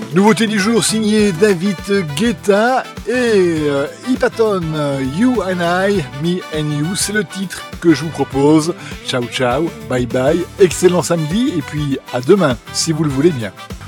Nouveauté du jour signée David Guetta et Hypaton, You and I, Me and You, c'est le titre que je vous propose. Ciao ciao, bye bye, excellent samedi et puis à demain si vous le voulez bien.